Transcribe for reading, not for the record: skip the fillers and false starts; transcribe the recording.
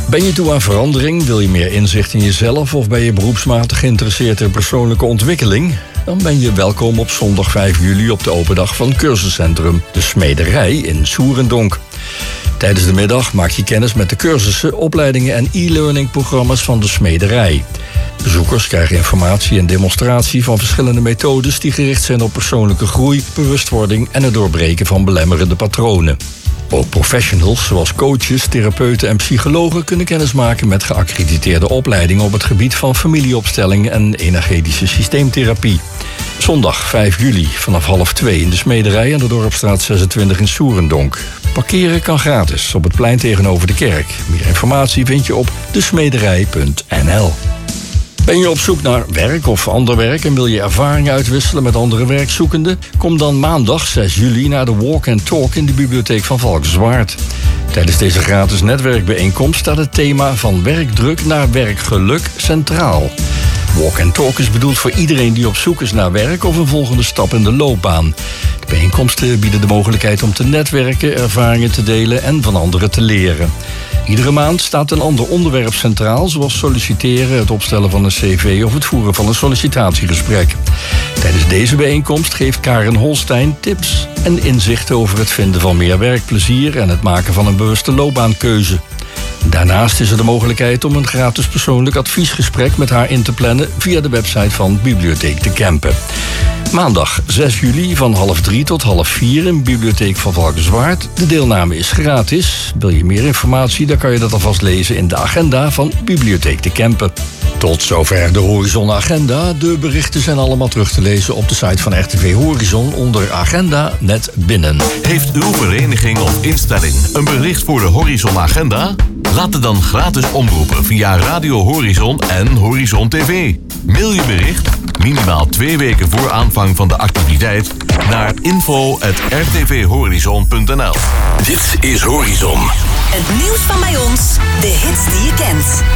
Ben je toe aan verandering? Wil je meer inzicht in jezelf of ben je beroepsmatig geïnteresseerd in persoonlijke ontwikkeling? Dan ben je welkom op zondag 5 juli op de open dag van cursuscentrum De Smederij in Soerendonk. Tijdens de middag maak je kennis met de cursussen, opleidingen en e-learning programma's van De Smederij. Bezoekers krijgen informatie en demonstratie van verschillende methodes die gericht zijn op persoonlijke groei, bewustwording en het doorbreken van belemmerende patronen. Ook professionals zoals coaches, therapeuten en psychologen kunnen kennismaken met geaccrediteerde opleidingen op het gebied van familieopstelling en energetische systeemtherapie. Zondag 5 juli vanaf 1:30 in De Smederij aan de Dorpstraat 26 in Soerendonk. Parkeren kan gratis op het plein tegenover de kerk. Meer informatie vind je op desmederij.nl. Ben je op zoek naar werk of ander werk en wil je ervaring uitwisselen met andere werkzoekenden? Kom dan maandag 6 juli naar de Walk and Talk in de bibliotheek van Valkenswaard. Tijdens deze gratis netwerkbijeenkomst staat het thema van werkdruk naar werkgeluk centraal. Walk and Talk is bedoeld voor iedereen die op zoek is naar werk of een volgende stap in de loopbaan. De bijeenkomsten bieden de mogelijkheid om te netwerken, ervaringen te delen en van anderen te leren. Iedere maand staat een ander onderwerp centraal, zoals solliciteren, het opstellen van een cv of het voeren van een sollicitatiegesprek. Tijdens deze bijeenkomst geeft Karen Holstein tips en inzichten over het vinden van meer werkplezier en het maken van een bewuste loopbaankeuze. Daarnaast is er de mogelijkheid om een gratis persoonlijk adviesgesprek met haar in te plannen via de website van Bibliotheek de Kempen. Maandag 6 juli van 3:30 tot 4:30 in Bibliotheek van Valkenswaard. De deelname is gratis. Wil je meer informatie, dan kan je dat alvast lezen in de agenda van Bibliotheek de Kempen. Tot zover de Horizon Agenda. De berichten zijn allemaal terug te lezen op de site van RTV Horizon onder Agenda net binnen. Heeft uw vereniging of instelling een bericht voor de Horizon Agenda? Laat het dan gratis omroepen via Radio Horizon en Horizon TV. Mail je bericht, minimaal 2 weken voor aanvang van de activiteit, naar info@rtvhorizon.nl. Dit is Horizon. Het nieuws van bij ons, de hits die je kent.